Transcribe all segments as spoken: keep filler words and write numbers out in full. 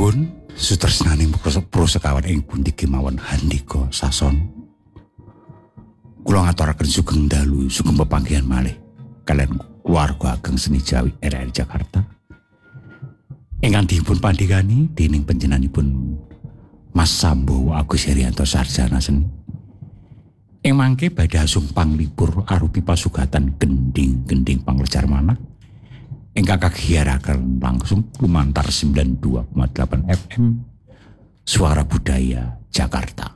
Nuwun sutresnane pro sekawan ing pundi kemawon handika sason. Kula ngaturaken sugeng dalu sugeng pepanggihan malih kalian keluarga ageng seni Jawi R R Jakarta. Ingkang dipun pandhegani dening panjenenganipun Mas Sambowo Agus Herianto Sarjana Seni. Ing mangke badhe asung panglipur arupi pasugatan gending-gending panglejar manah ingkang kagiaraken langsung lumantar sembilan puluh dua koma delapan F M Suara Budaya Jakarta.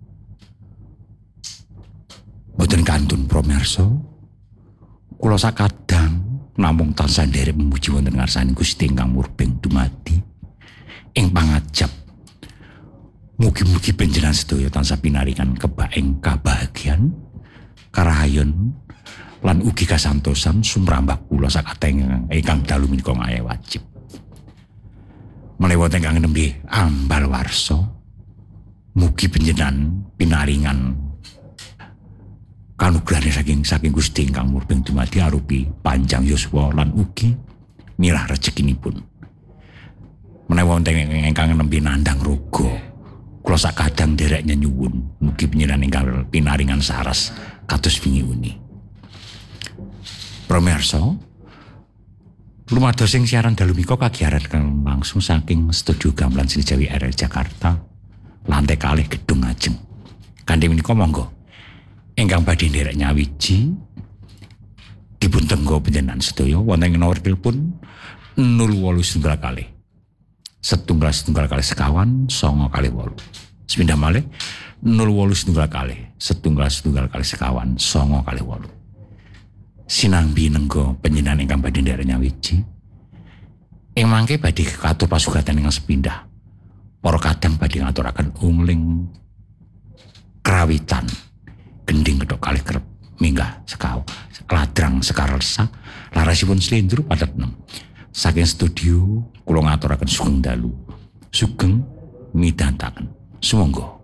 Boten kantun promirsa, kula sakadang namung tansah nderek memuji wonten ngarsaning Gusti ingkang murbeng dumadi ing pangajap. Mugi-mugi panjenengan sedaya tansah pinaringan kebaing kabahagiaan, karahayon lan ugi kasantosan sumrambah kula sakateng ingkang dalu menika ngaye wajib. Menawi wonten ingkang nembe ambal warsa, mugi panjenengan pinaringan kanugrahan saking saking Gusti ingkang murbeng dumadi arupi panjang yuswa lan ugi mirah rezekinipun. Menawi wonten ingkang nembe nandhang raga, kula sakadang nderek nyuwun mugi panjenengan ingkang pinaringan saras kados wingi uni. Promirsa, lumados sing siaran dalu mika kagiaraken langsung saking Studio Gamelan Seni Jawi R R Jakarta, lantai kalih gedung ajeng. Kanthi menika monggo ingkang badhe nderek nyawiji dipun tenggo panjenengan sedaya wonten ing nomor telepon nol wolu setunggal kalih setunggal setunggal kalih sekawan songo kalih wolu. Sepindah malih nol wolu setunggal kalih setunggal setunggal kalih sekawan songo kalih wolu. Sinambi nenggo panjenengan ingkang badhe nderek nyawiji. Ing mangke badhe katur pasugatan ingkang sepindah. Para kadang badhe ngaturaken ungling krawitan gending kedok kalih kerep minggah sekaw ladrang sekarelsa larasipun slendro padat enam. Saking studio kula ngaturaken sugeng dalu sugeng midantaken. Sumangga.